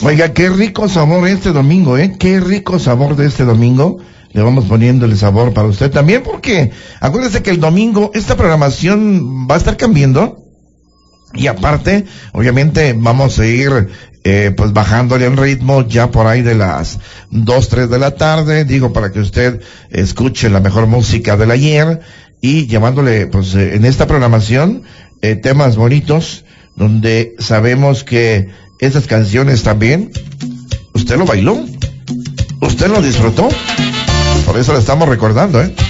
Oiga, qué rico sabor este domingo, qué rico sabor de este domingo. Le vamos poniendo el sabor para usted también, porque acuérdese que el domingo esta programación va a estar cambiando. Y aparte, obviamente, vamos a ir pues bajándole un ritmo ya por ahí de las 2, 3 de la tarde, digo, para que usted escuche la mejor música del ayer y llevándole, pues, en esta programación, temas bonitos, donde sabemos que esas canciones también, usted lo bailó, usted lo disfrutó, por eso lo estamos recordando,